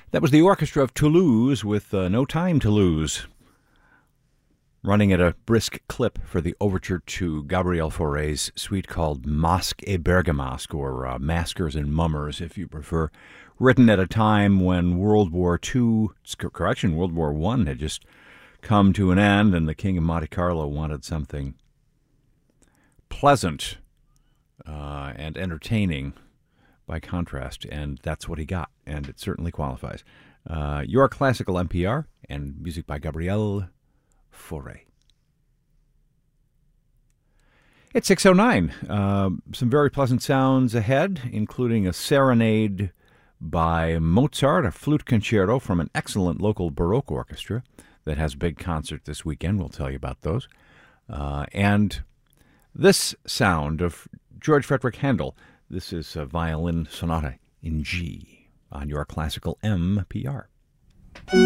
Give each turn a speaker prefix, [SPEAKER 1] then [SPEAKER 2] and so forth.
[SPEAKER 1] That was the Orchestra of Toulouse with No Time to Lose, running at a brisk clip for the overture to Gabriel Fauré's suite called Masque et Bergamasque, or Maskers and Mummers, if you prefer, written at a time when World War I had just come to an end, and the King of Monte Carlo wanted something pleasant and entertaining by contrast, and that's what he got, and it certainly qualifies. Your Classical NPR, and music by Gabriel Fauré. It's 6:09. Some very pleasant sounds ahead, including a serenade by Mozart, a flute concerto from an excellent local Baroque orchestra that has a big concert this weekend. We'll tell you about those. And this sound of George Frederick Handel. This is a violin sonata in G on your Classical NPR.